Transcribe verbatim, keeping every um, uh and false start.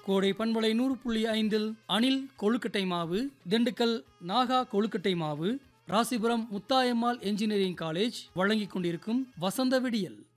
கோடை பண்பலை நூறு புள்ளி ஐந்தில் அணில் கொழுக்கட்டை மாவு, திண்டுக்கல் நாகா கொழுக்கட்டை மாவு, ராசிபுரம் முத்தாயம்மாள் என்ஜினியரிங் காலேஜ் வழங்கிக் கொண்டிருக்கும் வசந்த விடியல்.